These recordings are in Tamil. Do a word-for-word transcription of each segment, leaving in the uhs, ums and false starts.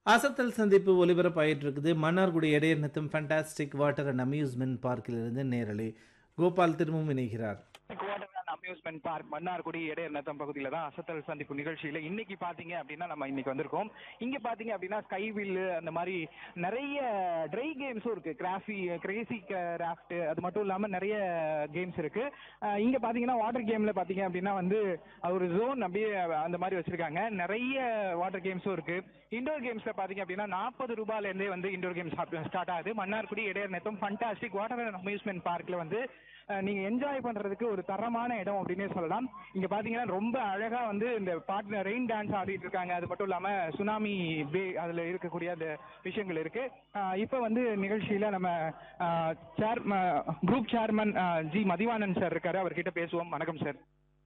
அசத்தல் சந்திப்பு ஒலிபரப்பாயிட்டு இருக்குது. மன்னார்குடி இடையர் நித்தம் ஃபேண்டாஸ்டிக் வாட்டர் அண்ட் அம்யூஸ்மெண்ட் பார்க்கிலிருந்து நேரலை. கோபால் திரும்பவும் இணைகிறார். அம்யூஸ்மெண்ட் பார்க் மன்னார்குடி இடையர் நத்தம் பகுதியில தான் அசத்தல் சந்திப்பு நிகழ்ச்சியில இன்னைக்கு பாத்தீங்க அப்படின்னா நம்ம இன்னைக்கு வந்திருக்கோம். இங்க பாத்தீங்க அப்படின்னா ஸ்கைவில் அந்த மாதிரி நிறைய ட்ரை கேம்ஸும் இருக்கு. கிராஃபி கிரேசி கிராஃப்ட் அது மட்டும் இல்லாம நிறைய கேம்ஸ் இருக்கு. அஹ் இங்க பாத்தீங்கன்னா வாட்டர் கேம்ல பாத்தீங்க அப்படின்னா வந்து ஒரு ஜோன் அப்படியே அந்த மாதிரி வச்சிருக்காங்க. நிறைய வாட்டர் கேம்ஸும் இருக்கு. இண்டோர் கேம்ஸ்ல பாத்தீங்க அப்படின்னா நாற்பது ரூபாயில இருந்தே வந்து இண்டோர் கேம்ஸ் ஸ்டார்ட் ஆகுது. Mannargudi இடையர் Natham fantastic water and amusement பார்க்ல வந்து நீங்க என்ஜாய் பண்றதுக்கு ஒரு தரமான இடம் அப்படின்னே சொல்லலாம். இங்க பாத்தீங்கன்னா ரொம்ப அழகா வந்து இந்த பாட்டு ரெயின் டான்ஸ் ஆடிட்டு இருக்காங்க. அது மட்டும் இல்லாம சுனாமி பே அதுல இருக்கக்கூடிய அந்த விஷயங்கள் இருக்கு. இப்ப வந்து நிகழ்ச்சியில நம்ம சேர் group chairman G Mathivanan sir இருக்காரு. அவர்கிட்ட பேசுவோம். வணக்கம் சார்.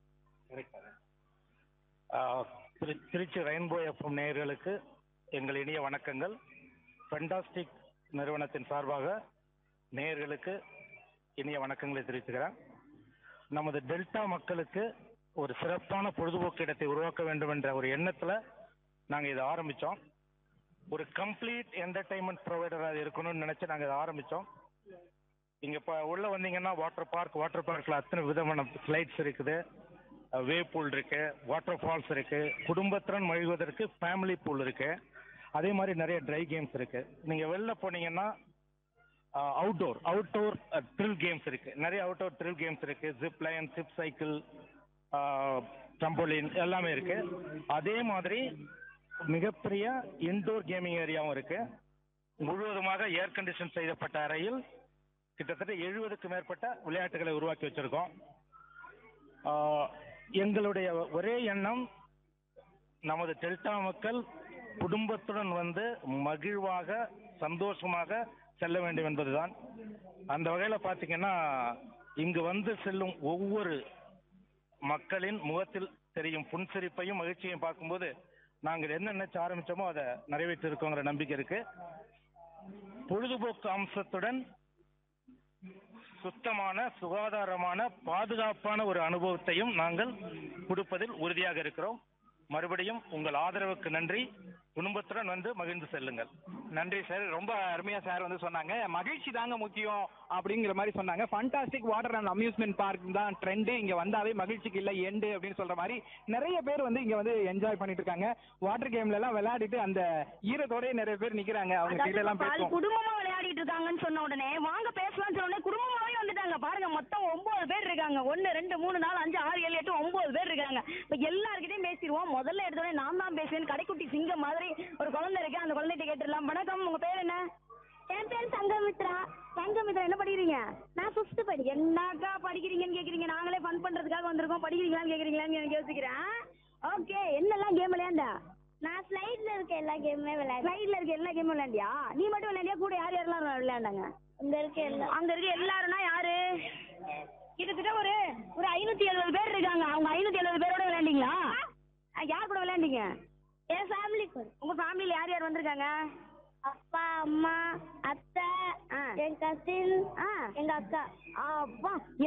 திருச்சி ரெயின்போ எஃப்எம் நேயர்களுக்கு எங்கள் இனிய வணக்கங்கள். ஃபண்டாஸ்டிக் நிறுவனத்தின் சார்பாக நேயர்களுக்கு இனிய வணக்கங்களை தெரிவித்துக்கிறேன். நமது டெல்டா மக்களுக்கு ஒரு சிறப்பான பொழுதுபோக்கு இடத்தை உருவாக்க வேண்டும் என்ற ஒரு எண்ணத்துல நாங்க இதை ஆரம்பிச்சோம். ஒரு கம்ப்ளீட் என்டர்டைன்மெண்ட் ப்ரொவைடரா இருக்கணும்னு நினைச்சு நாங்க இதை ஆரம்பிச்சோம். இங்க இப்ப உள்ள வந்தீங்கன்னா வாட்டர் பார்க் வாட்டர் பார்க்ல அத்தனை விதமான ஸ்லைட்ஸ் இருக்குது, வே பூல் இருக்கு, வாட்டர் ஃபால்ஸ் இருக்கு, குடும்பத்துடன் மகிழ்வதற்கு ஃபேமிலி பூல் இருக்கு, அதே மாதிரி நிறைய ட்ரை கேம்ஸ் இருக்கு. நீங்க வெளில போனீங்கன்னா அவுட்டோர் அவுட்டோர் த்ரில் கேம்ஸ் இருக்கு. நிறைய அவுட்டோர் த்ரில் கேம்ஸ் இருக்கு. ஜிப் லைன், சிப் சைக்கிள், ட்ரம்போலின் எல்லாமே இருக்கு. அதே மாதிரி மிகப்பெரிய இன்டோர் கேமிங் ஏரியாவும் இருக்கு. முழுவதுமாக ஏர் கண்டிஷன் செய்யப்பட்ட அறையில் கிட்டத்தட்ட எழுபதுக்கு மேற்பட்ட விளையாட்டுகளை உருவாக்கி வச்சிருக்கோம். எங்களுடைய ஒரே எண்ணம் நமது டெல்டா மக்கள் குடும்பத்துடன் வந்து மகிழ்வாக சந்தோஷமாக செல்ல வேண்டும் என்பதுதான். அந்த வகையில பாத்தீங்கன்னா இங்கு வந்து செல்லும் ஒவ்வொரு மக்களின் முகத்தில் தெரியும் புன்சிரிப்பையும் மகிழ்ச்சியையும் பார்க்கும்போது நாங்கள் என்ன நினைச்சு ஆரம்பிச்சோமோ அதை நிறைவேற்றி இருக்கோங்கிற நம்பிக்கை இருக்கு. பொழுதுபோக்கு அம்சத்துடன் சுத்தமான, சுகாதாரமான, பாதுகாப்பான ஒரு அனுபவத்தையும் நாங்கள் கொடுப்பதில் உறுதியாக இருக்கிறோம். மறுபடியும் உங்கள் ஆதரவுக்கு நன்றி. குடும்பத்துடன் வந்து மகிழ்ந்து செல்லுங்கள். நன்றி சார். ரொம்ப அருமையா சார் வந்து சொன்னாங்க. மகிழ்ச்சி தாங்க முக்கியம் அப்படிங்கிற மாதிரி சொன்னாங்க. Fantastic water and amusement park தான் ட்ரெண்ட். இங்க வந்தாவே மகிழ்ச்சிக்கு இல்ல எண்டு அப்படின்னு சொல்ற மாதிரி நிறைய பேர் வந்து இங்க வந்து என்ஜாய் பண்ணிட்டு இருக்காங்க. வாட்டர் கேம்ல எல்லாம் விளையாடிட்டு அந்த ஈரத்தோடய நிறைய பேர் நிக்கிறாங்க. அவங்க கிட்ட எல்லாம் பேசுவோம். குடும்பமா விளையாடிட்டு இருக்காங்கன்னு சொன்ன உடனே வாங்க பேசலாம் சொன்ன உடனே குடும்பமாவே வந்துட்டாங்க. பாருங்க, மொத்தம் ஒன்பது பேர் இருக்காங்க. ஒன்னு ரெண்டு மூணு நாலு அஞ்சு ஆறு ஏழு எட்டு ஒன்பது பேர் இருக்காங்க. இப்ப எல்லாருக்கிட்டையும் பேசிடுவோம். முதல்ல எடுத்தோடனே நான் தான் பேசுவேன். கடைக்குட்டி சிங்கம் மாதிரி ஒரு குழந்தை இருக்கு. அந்த குழந்தைகிட்ட கேட்டுடலாம். வணக்கம், உங்க பேர் என்ன? என் பேர் சங்கமித்ரா. சங்கமித்ரா, என்ன படிக்கிறீங்க? நான் ஃபிஃப்த் படிக்கிறேன். என்னக்கா படிக்கிறீங்கன்னு கேக்குறீங்க. நாங்களே ஃபன் பண்றதுக்காக வந்திருக்கோம். படிக்கிறீங்களான்னு கேக்குறீங்களான்னு எனக்கு யோசிக்கிறேன். ஓகே, என்னெல்லாம் கேம் விளையாண்டா? நான் ஸ்லைட்ல இருக்க எல்லா கேமுமே விளையாடுறேன். ஸ்லைட்ல இருக்க எல்லா கேமும் விளையாண்டியா? நீ மட்டும் விளையாண்டியா? கூட யார் யாரெல்லாம் விளையாண்டாங்க? இங்க இருக்க எல்லா அங்க இருக்க எல்லாரும்னா யாரு? கிட்டத்தட்ட ஒரு ஒரு ஐநூத்தி எழுபது பேர் இருக்காங்க. அவங்க ஐநூத்தி எழுபது பேரோட விளையாண்டீங்களா? யார் கூட விளையாண்டீங்க? என் ஃபேமிலி கூட. உங்க ஃபேமிலில யார் யார் வந்திருக்காங்க? அப்பா, அம்மா, அத்தை, என் கசின், எங்க அக்கா. அப்பா